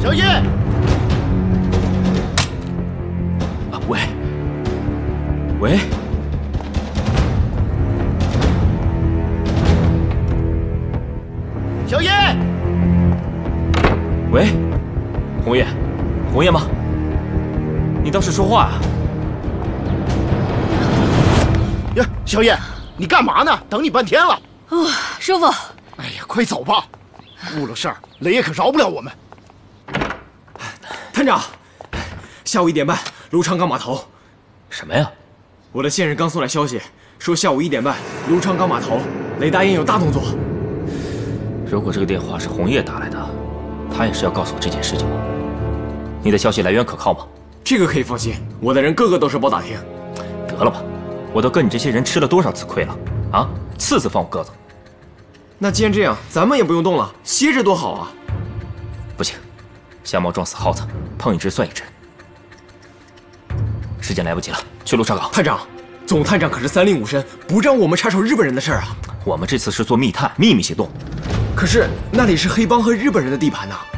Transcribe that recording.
小叶， 喂，喂， 小叶， 喂，红叶，红叶吗？你倒是说话啊！ 呀，小叶，你干嘛呢？等你半天了。 师傅， 哎呀，快走吧！误了事儿，雷爷可饶不了我们。 探长，下午1点半，卢昌岗码头。 什么呀？ 我的线人刚送来消息，说下午1点半，卢昌岗码头，雷大英有大动作。 如果这个电话是红叶打来的，他也是要告诉我这件事情吗？你的消息来源可靠吗？ 这个可以放心，我的人个个都是包打听。 得了吧，我都跟你这些人吃了多少次亏了啊！次次放我鸽子。 那既然这样，咱们也不用动了，歇着多好啊！ 不行，瞎猫撞死耗子，碰一只算一只。时间来不及了，去卢昌岗。 探长，总探长可是3令5申，不让我们插手日本人的事儿啊！ 我们这次是做密探，秘密行动。 可是那里是黑帮和日本人的地盘呐。